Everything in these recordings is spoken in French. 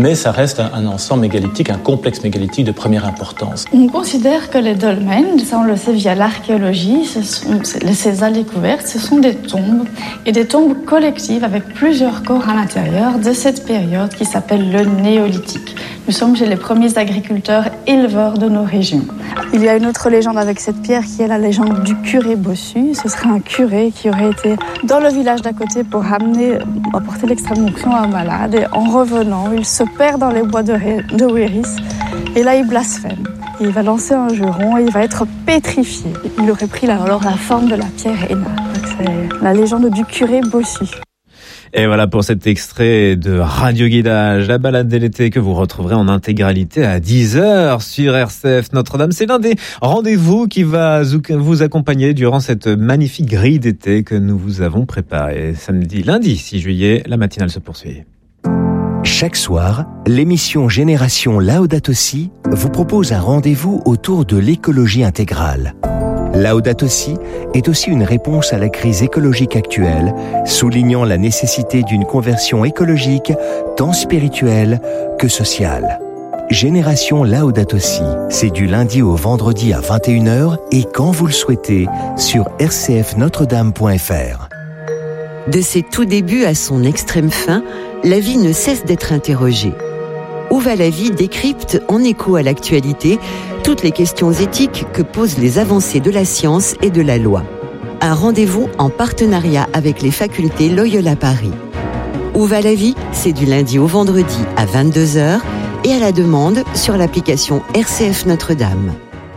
Mais ça reste un ensemble mégalithique, un complexe mégalithique de première importance. On considère que les dolmens, ça on le sait via l'archéologie, ces salles découvertes, ce sont des tombes, et des tombes collectives avec plusieurs corps à l'intérieur de cette période qui s'appelle le néolithique. Nous sommes chez les premiers agriculteurs éleveurs de nos régions. Il y a une autre légende avec cette pierre qui est la légende du curé bossu. Ce serait un curé qui aurait été dans le village d'à côté pour apporter l'extrême-onction à un malade. Et en revenant, il se perd dans les bois de Wéris. Et là, il blasphème. Il va lancer un juron et il va être pétrifié. Il aurait pris alors la forme de la pierre Héna. C'est la légende du curé bossu. Et voilà pour cet extrait de Radio Guidage, la balade de l'été que vous retrouverez en intégralité à 10h sur RCF Notre-Dame. C'est l'un des rendez-vous qui va vous accompagner durant cette magnifique grille d'été que nous vous avons préparée. Lundi 6 juillet, la matinale se poursuit. Chaque soir, l'émission Génération Laudato Si vous propose un rendez-vous autour de l'écologie intégrale. Laudato Si est aussi une réponse à la crise écologique actuelle, soulignant la nécessité d'une conversion écologique tant spirituelle que sociale. Génération Laudato Si, c'est du lundi au vendredi à 21h et quand vous le souhaitez sur rcfnotredame.fr. De ses tout débuts à son extrême fin, la vie ne cesse d'être interrogée. Où va la vie décrypte en écho à l'actualité toutes les questions éthiques que posent les avancées de la science et de la loi. Un rendez-vous en partenariat avec les facultés Loyola Paris. Où va la vie ? C'est du lundi au vendredi à 22h et à la demande sur l'application RCF Notre-Dame.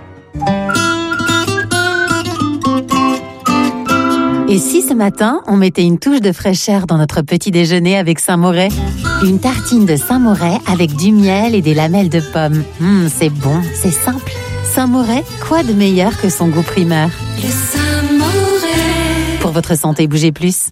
Et si ce matin, on mettait une touche de fraîcheur dans notre petit déjeuner avec Saint-Moret ? Une tartine de Saint-Moret avec du miel et des lamelles de pommes. C'est bon, c'est simple. Saint-Moret, quoi de meilleur que son goût primaire ? Le Saint-Moret. Pour votre santé, bougez plus.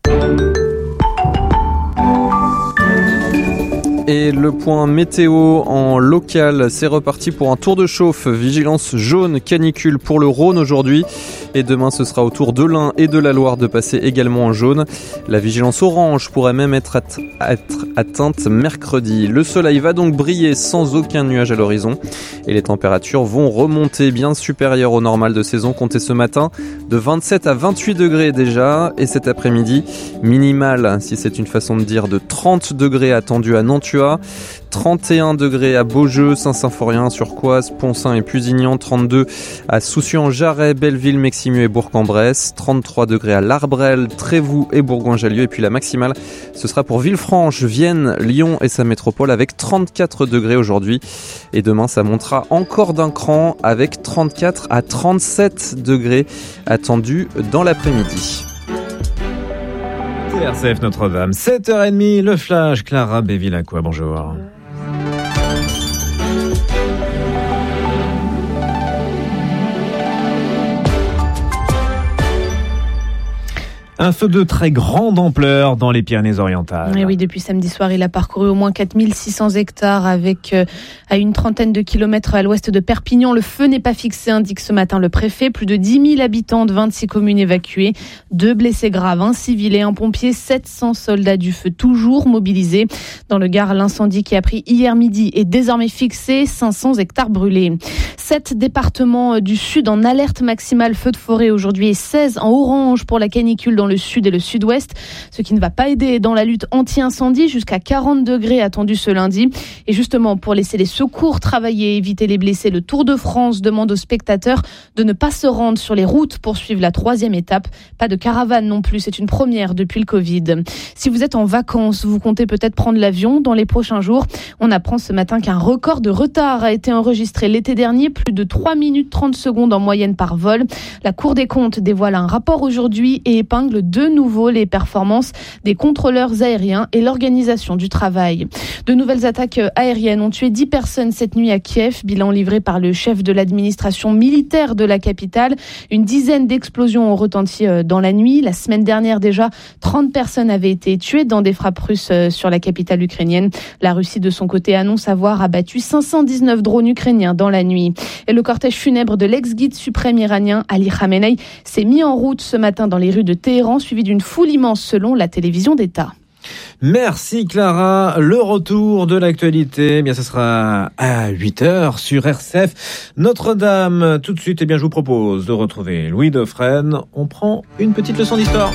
Et le point météo en local, c'est reparti pour un tour de chauffe. Vigilance jaune canicule pour le Rhône aujourd'hui. Et demain, ce sera au tour de l'Ain et de la Loire de passer également en jaune. La vigilance orange pourrait même être atteinte mercredi. Le soleil va donc briller sans aucun nuage à l'horizon. Et les températures vont remonter bien supérieures au normal de saison. Comptez ce matin de 27 à 28 degrés déjà. Et cet après-midi, minimal, si c'est une façon de dire, de 30 degrés attendus à Nantua. 31 degrés à Beaujeu, Saint-Symphorien, Turquoise, Pont-Saint et Pusignan, 32 à Soucy-en-Jarret, Belleville, Meximieux et Bourg-en-Bresse, 33 degrés à l'Arbrel, Trévoux et Bourgoin-Jallieu, et puis la maximale, ce sera pour Villefranche, Vienne, Lyon et sa métropole avec 34 degrés aujourd'hui. Et demain, ça montera encore d'un cran avec 34 à 37 degrés attendus dans l'après-midi. RCF Notre-Dame, 7h30, le flash, Clara Bévilacqua, bonjour. Un feu de très grande ampleur dans les Pyrénées-Orientales. Et oui, depuis samedi soir, il a parcouru au moins 4600 hectares avec à une trentaine de kilomètres à l'ouest de Perpignan. Le feu n'est pas fixé, indique ce matin le préfet. Plus de 10 000 habitants de 26 communes évacuées. 2 blessés graves, un civil et un pompier. 700 soldats du feu toujours mobilisés. Dans le Gard, l'incendie qui a pris hier midi est désormais fixé. 500 hectares brûlés. 7 départements du sud en alerte maximale feu de forêt aujourd'hui et 16 en orange pour la canicule dans le sud et le sud-ouest, ce qui ne va pas aider dans la lutte anti-incendie, jusqu'à 40 degrés attendus ce lundi. Et justement, pour laisser les secours travailler et éviter les blessés, le Tour de France demande aux spectateurs de ne pas se rendre sur les routes pour suivre la 3e étape. Pas de caravane non plus, c'est une première depuis le Covid. Si vous êtes en vacances, vous comptez peut-être prendre l'avion dans les prochains jours. On apprend ce matin qu'un record de retard a été enregistré l'été dernier, plus de 3 minutes 30 secondes en moyenne par vol. La Cour des comptes dévoile un rapport aujourd'hui et épingle de nouveau les performances des contrôleurs aériens et l'organisation du travail. De nouvelles attaques aériennes ont tué 10 personnes cette nuit à Kiev, bilan livré par le chef de l'administration militaire de la capitale. Une dizaine d'explosions ont retenti dans la nuit. La semaine dernière déjà, 30 personnes avaient été tuées dans des frappes russes sur la capitale ukrainienne. La Russie de son côté annonce avoir abattu 519 drones ukrainiens dans la nuit. Et le cortège funèbre de l'ex-guide suprême iranien Ali Khamenei s'est mis en route ce matin dans les rues de Téhéran, suivi d'une foule immense selon la télévision d'État. Merci Clara. Le retour de l'actualité, eh bien ce sera à 8h sur RCF. Notre-Dame, tout de suite, eh bien je vous propose de retrouver Louis Dauphren. On prend une petite leçon d'histoire.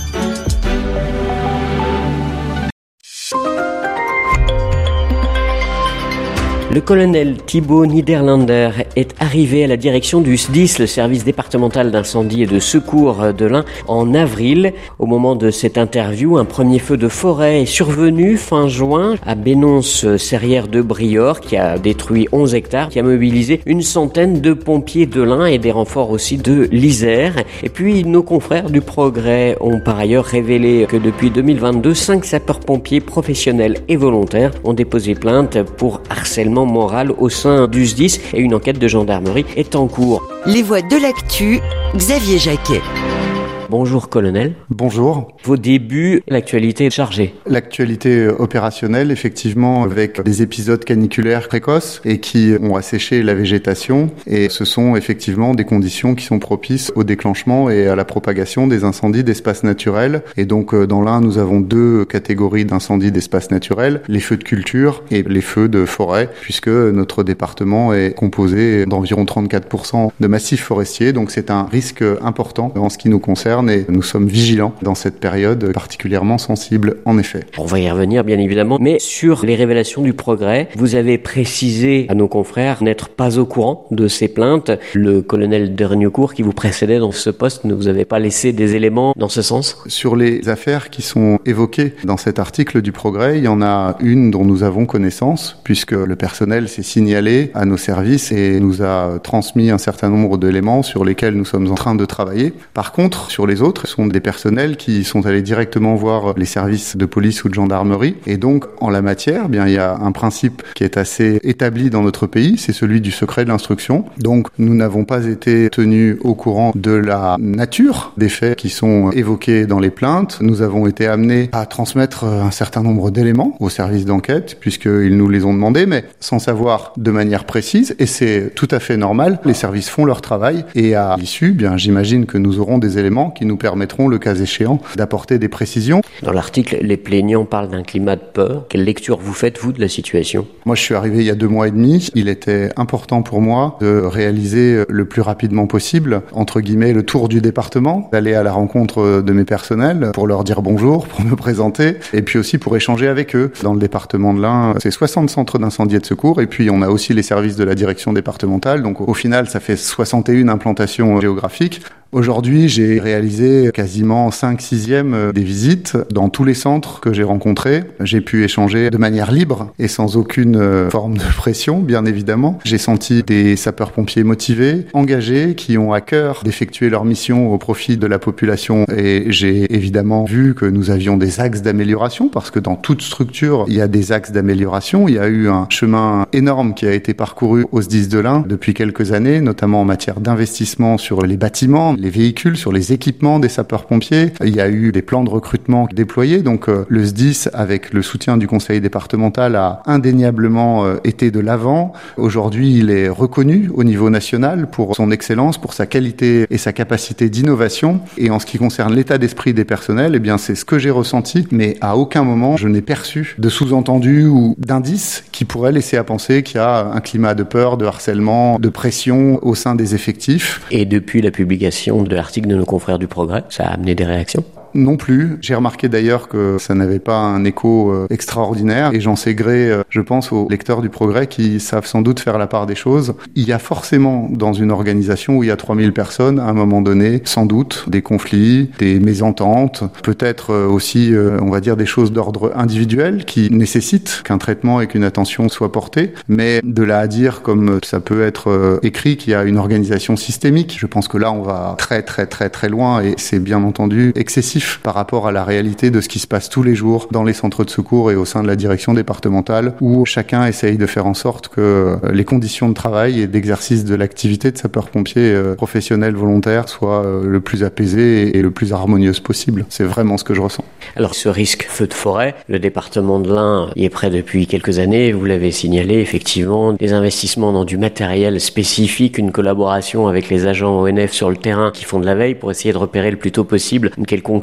Le colonel Thibaut Niederlander est arrivé à la direction du SDIS, le service départemental d'incendie et de secours de l'Ain, en avril. Au moment de cette interview, un premier feu de forêt est survenu fin juin à Bénonce-Serrières de Briord, qui a détruit 11 hectares, qui a mobilisé une centaine de pompiers de l'Ain et des renforts aussi de l'Isère. Et puis, nos confrères du Progrès ont par ailleurs révélé que depuis 2022, 5 sapeurs-pompiers professionnels et volontaires ont déposé plainte pour harcèlement moral au sein du SDIS et une enquête de gendarmerie est en cours. Les voix de l'actu, Xavier Jacquet. Bonjour colonel. Bonjour. Vos débuts, l'actualité est chargée. L'actualité opérationnelle, effectivement, avec des épisodes caniculaires précoces et qui ont asséché la végétation. Et ce sont effectivement des conditions qui sont propices au déclenchement et à la propagation des incendies d'espaces naturels. Et donc, dans l'Ain, nous avons 2 catégories d'incendies d'espaces naturels, les feux de culture et les feux de forêt, puisque notre département est composé d'environ 34% de massifs forestiers. Donc, c'est un risque important en ce qui nous concerne. Et nous sommes vigilants dans cette période particulièrement sensible, en effet. On va y revenir, bien évidemment. Mais sur les révélations du Progrès, vous avez précisé à nos confrères n'être pas au courant de ces plaintes. Le colonel Dernieucourt, qui vous précédait dans ce poste, ne vous avait pas laissé des éléments dans ce sens? Sur les affaires qui sont évoquées dans cet article du Progrès, il y en a une dont nous avons connaissance, puisque le personnel s'est signalé à nos services et nous a transmis un certain nombre d'éléments sur lesquels nous sommes en train de travailler. Par contre, sur les autres, ce sont des personnels qui sont allés directement voir les services de police ou de gendarmerie. Et donc, en la matière, bien, il y a un principe qui est assez établi dans notre pays, c'est celui du secret de l'instruction. Donc, nous n'avons pas été tenus au courant de la nature des faits qui sont évoqués dans les plaintes. Nous avons été amenés à transmettre un certain nombre d'éléments aux services d'enquête, puisqu'ils nous les ont demandés, mais sans savoir de manière précise. Et c'est tout à fait normal. Les services font leur travail. Et à l'issue, bien, j'imagine que nous aurons des éléments qui nous permettront, le cas échéant, d'apporter des précisions. Dans l'article, les plaignants parlent d'un climat de peur. Quelle lecture vous faites, vous, de la situation? Moi, je suis arrivé il y a 2 mois et demi. Il était important pour moi de réaliser le plus rapidement possible, entre guillemets, le tour du département, d'aller à la rencontre de mes personnels pour leur dire bonjour, pour me présenter, et puis aussi pour échanger avec eux. Dans le département de l'Ain, c'est 60 centres d'incendie et de secours, et puis on a aussi les services de la direction départementale. Donc au final, ça fait 61 implantations géographiques. Aujourd'hui, j'ai réalisé quasiment 5/6 des visites dans tous les centres que j'ai rencontrés. J'ai pu échanger de manière libre et sans aucune forme de pression, bien évidemment. J'ai senti des sapeurs-pompiers motivés, engagés, qui ont à cœur d'effectuer leur mission au profit de la population. Et j'ai évidemment vu que nous avions des axes d'amélioration, parce que dans toute structure, il y a des axes d'amélioration. Il y a eu un chemin énorme qui a été parcouru au SDIS de l'Ain depuis quelques années, notamment en matière d'investissement sur les bâtiments, les véhicules, sur les équipements des sapeurs-pompiers. Il y a eu des plans de recrutement déployés. Donc le SDIS, avec le soutien du conseil départemental, a indéniablement été de l'avant. Aujourd'hui, il est reconnu au niveau national pour son excellence, pour sa qualité et sa capacité d'innovation. Et en ce qui concerne l'état d'esprit des personnels, eh bien, c'est ce que j'ai ressenti. Mais à aucun moment, je n'ai perçu de sous-entendu ou d'indices qui pourraient laisser à penser qu'il y a un climat de peur, de harcèlement, de pression au sein des effectifs. Et depuis la publication de l'article de nos confrères du Progrès, ça a amené des réactions? Non plus. J'ai remarqué d'ailleurs que ça n'avait pas un écho extraordinaire et j'en sais gré, je pense, aux lecteurs du Progrès qui savent sans doute faire la part des choses. Il y a forcément dans une organisation où il y a 3000 personnes, à un moment donné, sans doute, des conflits, des mésententes, peut-être aussi, on va dire, des choses d'ordre individuel qui nécessitent qu'un traitement et qu'une attention soient portés. Mais de là à dire, comme ça peut être écrit, qu'il y a une organisation systémique, je pense que là, on va très très très très loin et c'est bien entendu excessif par rapport à la réalité de ce qui se passe tous les jours dans les centres de secours et au sein de la direction départementale, où chacun essaye de faire en sorte que les conditions de travail et d'exercice de l'activité de sapeur-pompier professionnel volontaire soient le plus apaisées et le plus harmonieuses possible. C'est vraiment ce que je ressens. Alors ce risque feu de forêt, le département de l'Ain y est prêt depuis quelques années, vous l'avez signalé, effectivement, des investissements dans du matériel spécifique, une collaboration avec les agents ONF sur le terrain qui font de la veille pour essayer de repérer le plus tôt possible une quelconque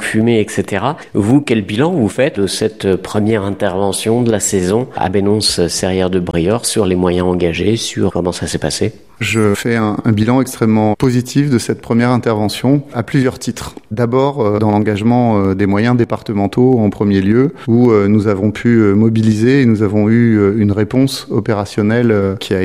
fumée, etc. Vous, quel bilan vous faites de cette première intervention de la saison à Bénonce-Serrières de Briord sur les moyens engagés, sur comment ça s'est passé ? Je fais un bilan extrêmement positif de cette première intervention à plusieurs titres. D'abord, dans l'engagement des moyens départementaux en premier lieu, où nous avons pu mobiliser et nous avons eu une réponse opérationnelle qui a